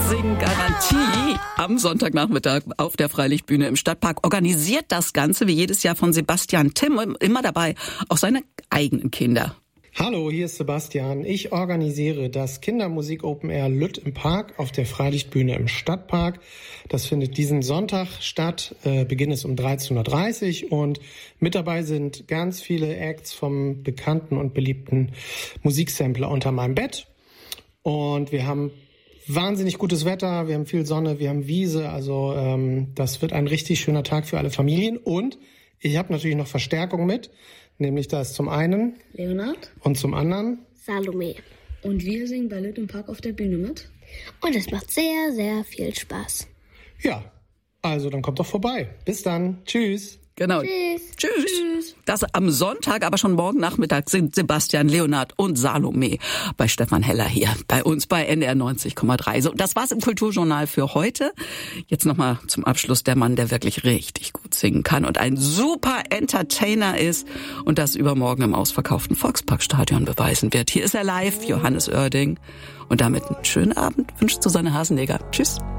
Sing-Garantie am Sonntagnachmittag auf der Freilichtbühne im Stadtpark. Organisiert das Ganze wie jedes Jahr von Sebastian Timm, immer dabei, auch seine eigenen Kinder. Hallo, hier ist Sebastian. Ich organisiere das Kindermusik Open Air Lütt im Park auf der Freilichtbühne im Stadtpark. Das findet diesen Sonntag statt. Beginn ist um 13.30 Uhr und mit dabei sind ganz viele Acts vom bekannten und beliebten Musiksampler Unter meinem Bett. Und wir haben wahnsinnig gutes Wetter, wir haben viel Sonne, wir haben Wiese. Also das wird ein richtig schöner Tag für alle Familien. Und ich habe natürlich noch Verstärkung mit. Nämlich da ist zum einen Leonard und zum anderen Salome. Und wir singen bei Lütt im Park auf der Bühne mit. Und es macht sehr, sehr viel Spaß. Ja, also dann kommt doch vorbei. Bis dann. Tschüss. Genau. Tschüss. Das am Sonntag, aber schon morgen Nachmittag sind Sebastian, Leonard und Salome bei Stefan Heller hier bei uns bei NDR 90,3. So, das war's im Kulturjournal für heute. Jetzt nochmal zum Abschluss der Mann, der wirklich richtig gut singen kann und ein super Entertainer ist und das übermorgen im ausverkauften Volksparkstadion beweisen wird. Hier ist er live, Johannes Oerding. Und damit einen schönen Abend wünscht Susanne Hasenleger. Tschüss.